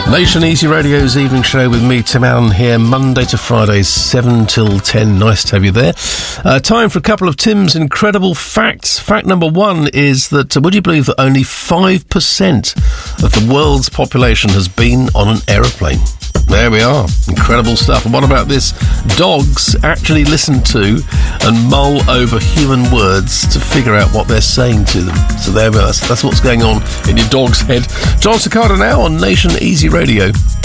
Nation Easy Radio's evening show with me, Tim Allen, here Monday to Friday, 7 till 10. Nice to have you there. Time for a couple of Tim's incredible facts. Fact number one is that, would you believe that only 5% of the world's population has been on an aeroplane? There we are. Incredible stuff. And what about this? Dogs actually listen to and mull over human words to figure out what they're saying to them. So there we are. That's what's going on in your dog's head. John Cicada now on Nation Easy Radio.